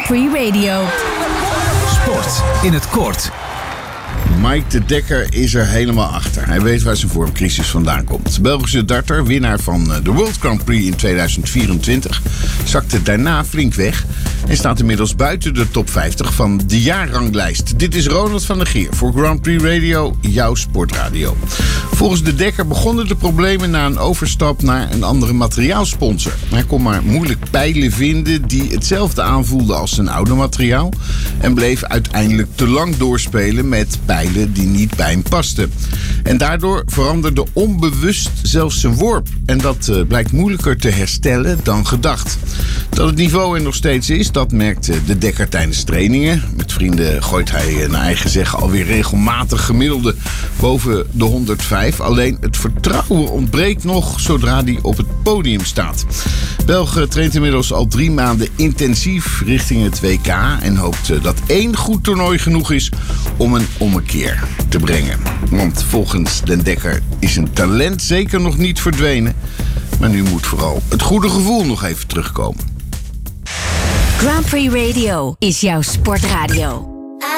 Prix Radio. Sport in het kort. Mike de Dekker is er helemaal achter. Hij weet waar zijn vormcrisis vandaan komt. De Belgische darter, winnaar van de World Grand Prix in 2024, zakte daarna flink weg en staat inmiddels buiten de top 50 van de jaarranglijst. Dit is Ronald van der Geer voor Grand Prix Radio, jouw sportradio. Volgens de Dekker begonnen de problemen na een overstap naar een andere materiaalsponsor. Hij kon maar moeilijk pijlen vinden die hetzelfde aanvoelden als zijn oude materiaal en bleef uiteindelijk te lang doorspelen met pijlen die niet bij hem pasten. En daardoor veranderde onbewust zelfs zijn worp. En dat blijkt moeilijker te herstellen dan gedacht. Dat het niveau er nog steeds is, dat merkt de Dekker tijdens trainingen. Met vrienden gooit hij naar eigen zeggen alweer regelmatig gemiddelde boven de 105. Alleen het vertrouwen ontbreekt nog zodra hij op het podium staat. Belg traint inmiddels al 3 maanden intensief richting het WK en hoopt dat 1 goed toernooi genoeg is om een ommekeer te brengen. Want volgens Den Dekker is een talent zeker nog niet verdwenen. Maar nu moet vooral het goede gevoel nog even terugkomen. Grand Prix Radio is jouw sportradio.